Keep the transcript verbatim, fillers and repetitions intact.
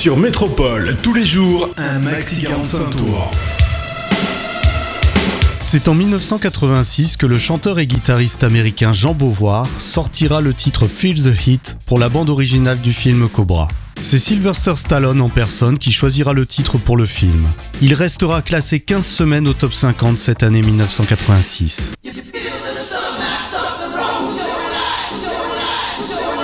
Sur Métropole, tous les jours, un maxi quarante-cinq tours. C'est en dix-neuf cent quatre-vingt-six que le chanteur et guitariste américain Jean Beauvoir sortira le titre Feel the Heat pour la bande originale du film Cobra. C'est Sylvester Stallone en personne qui choisira le titre pour le film. Il restera classé quinze semaines au top cinquante cette année dix-neuf cent quatre-vingt-six.